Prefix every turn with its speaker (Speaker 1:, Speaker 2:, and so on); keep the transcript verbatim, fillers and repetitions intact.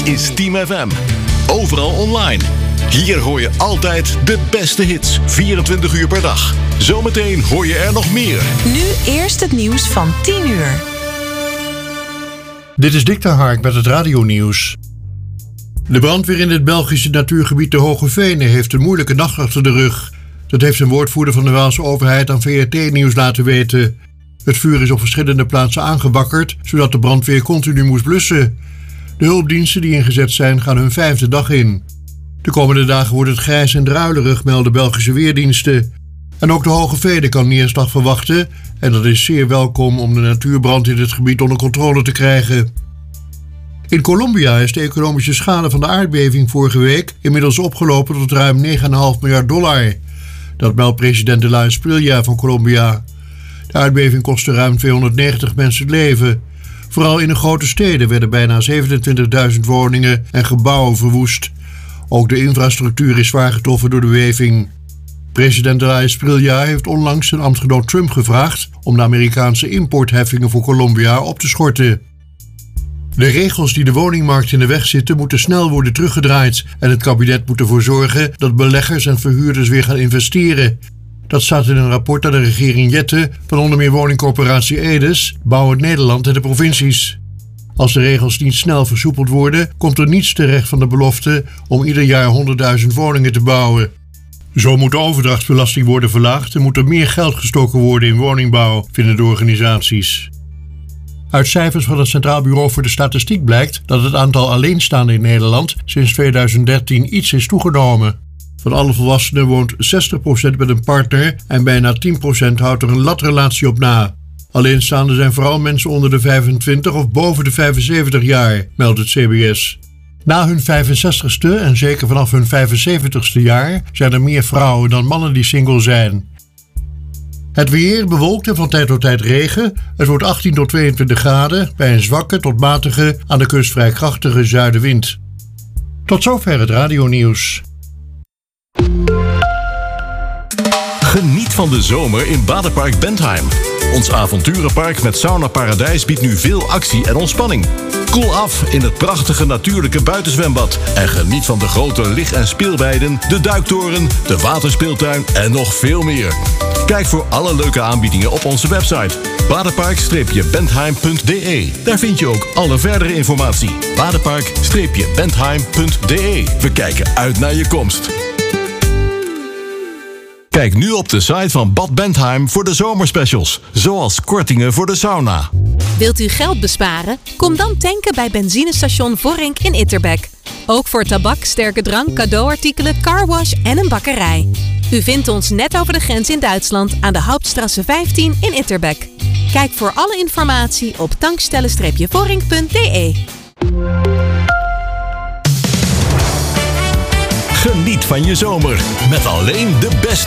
Speaker 1: is Team F M. Overal online. Hier hoor je altijd de beste hits. vierentwintig uur per dag. Zometeen hoor je er nog meer.
Speaker 2: Nu eerst het nieuws van tien uur.
Speaker 3: Dit is Dick de Hark met het radionieuws. De brandweer in het Belgische natuurgebied de Hoge Venen heeft een moeilijke nacht achter de rug. Dat heeft een woordvoerder van de Waalse overheid aan V R T-nieuws laten weten. Het vuur is op verschillende plaatsen aangewakkerd, zodat de brandweer continu moest blussen. De hulpdiensten die ingezet zijn gaan hun vijfde dag in. De komende dagen wordt het grijs en druilerig, melden Belgische weerdiensten. En ook de Hoge Venen kan neerslag verwachten en dat is zeer welkom om de natuurbrand in het gebied onder controle te krijgen. In Colombia is de economische schade van de aardbeving vorige week inmiddels opgelopen tot ruim negen komma vijf miljard dollar. Dat meldt president de la Espriella van Colombia. De aardbeving kostte ruim tweehonderdnegentig mensen het leven. Vooral in de grote steden werden bijna zevenentwintigduizend woningen en gebouwen verwoest. Ook de infrastructuur is zwaar getroffen door de beving. President de la Espriella heeft onlangs zijn ambtgenoot Trump gevraagd om de Amerikaanse importheffingen voor Colombia op te schorten. De regels die de woningmarkt in de weg zitten moeten snel worden teruggedraaid en het kabinet moet ervoor zorgen dat beleggers en verhuurders weer gaan investeren. Dat staat in een rapport aan de regering Jette van onder meer woningcorporatie Edes, Bouwend Nederland en de provincies. Als de regels niet snel versoepeld worden, komt er niets terecht van de belofte om ieder jaar honderdduizend woningen te bouwen. Zo moet de overdrachtsbelasting worden verlaagd en moet er meer geld gestoken worden in woningbouw, vinden de organisaties. Uit cijfers van het Centraal Bureau voor de Statistiek blijkt dat het aantal alleenstaanden in Nederland sinds tweeduizend dertien iets is toegenomen. Van alle volwassenen woont zestig procent met een partner en bijna tien procent houdt er een latrelatie op na. Alleenstaanden zijn vooral mensen onder de vijfentwintig of boven de vijfenzeventig jaar, meldt het C B S. Na hun vijfenzestigste en zeker vanaf hun vijfenzeventigste jaar zijn er meer vrouwen dan mannen die single zijn. Het weer bewolkt en van tijd tot tijd regen. Het wordt achttien tot tweeëntwintig graden bij een zwakke tot matige, aan de kust vrij krachtige zuidenwind. Tot zover het radionieuws.
Speaker 1: Geniet van de zomer in Badenpark Bentheim. Ons avonturenpark met Sauna Paradijs biedt nu veel actie en ontspanning. Koel af in het prachtige natuurlijke buitenzwembad en geniet van de grote lig- en speelweiden, de duiktoren, de waterspeeltuin en nog veel meer. Kijk voor alle leuke aanbiedingen op onze website badenpark bentheim punt d e. Daar vind je ook alle verdere informatie. badenpark bentheim punt d e. We kijken uit naar je komst. Kijk nu op de site van Bad Bentheim voor de zomerspecials, zoals kortingen voor de sauna.
Speaker 2: Wilt u geld besparen? Kom dan tanken bij benzinestation Vorink in Itterbeek. Ook voor tabak, sterke drank, cadeauartikelen, carwash en een bakkerij. U vindt ons net over de grens in Duitsland aan de Hauptstrasse vijftien in Itterbeek. Kijk voor alle informatie op tankstellen vorink punt d e.
Speaker 1: Geniet van je zomer met alleen de beste